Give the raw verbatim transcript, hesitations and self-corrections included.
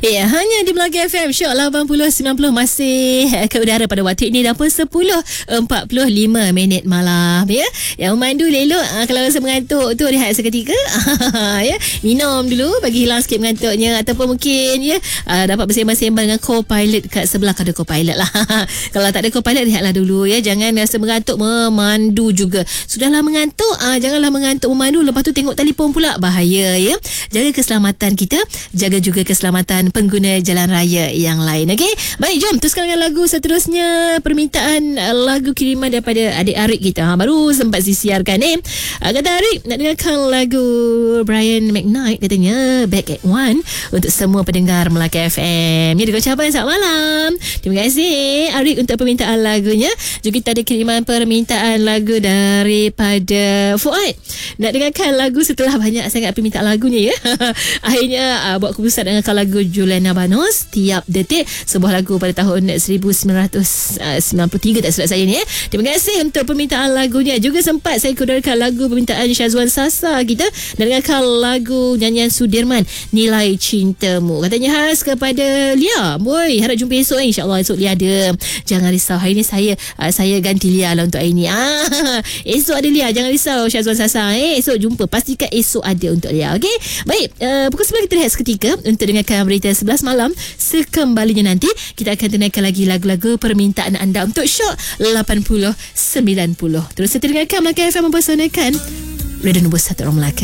Ya, hanya di Melaka F M Shock lapan puluh sembilan puluh masih ke udara pada waktu ini dan pun sepuluh empat puluh lima minit malam ya. Yang memandu elok uh, kalau rasa mengantuk tu rehat seketika ya. Minum dulu bagi hilang sikit mengantuknya ataupun mungkin ya uh, dapat bersembang-sembang dengan co-pilot kat sebelah kada co-pilot lah. Kalau tak ada co-pilot rehatlah dulu ya. Jangan rasa mengantuk memandu juga. Sudahlah mengantuk uh, janganlah mengantuk memandu lepas tu tengok telefon pula, bahaya ya. Jaga keselamatan kita, jaga juga keselamatan pengguna jalan raya yang lain. Okey, baik, jom teruskan dengan lagu seterusnya. Permintaan uh, lagu kiriman daripada adik Arik kita ha, baru sempat disiarkan eh. Uh, kata Arik nak dengarkan lagu Brian McKnight, katanya Back at One untuk semua pendengar Melaka F M. Ya, dengan ucapan selamat malam. Terima kasih Arik untuk permintaan lagunya. Juga kita ada kiriman permintaan lagu daripada Fuad. Nak dengarkan lagu setelah banyak sangat permintaan lagunya ya. Akhirnya uh, buat keputusan dengarkan lagu Juliana Banos, Tiap Detik, sebuah lagu pada tahun seribu sembilan ratus sembilan puluh tiga tak silap saya ni eh. Terima kasih untuk permintaan lagunya. Juga sempat saya kudarkan lagu permintaan Syazwan Sasa kita dan dengarkan lagu nyanyian Sudirman, Nilai Cintamu. Katanya khas kepada Lia. Boy, harap jumpa esok eh. InsyaAllah esok Lia ada. Jangan risau, hari ni saya uh, saya ganti Lia lah untuk hari ni. Ah, esok ada Lia, jangan risau Syazwan Sasa eh. Esok jumpa, pastikan esok ada untuk Lia. Okey. Baik, uh, pukul sembilan kita rehat seketika untuk dengarkan berita sebelas malam. Sekembalinya nanti kita akan dengarkan lagi lagu-lagu permintaan anda untuk Shock lapan puluh sembilan puluh. Terus kita dengarkan Melaka F M mempersembahkan Radio Nombor satu Orang Melaka.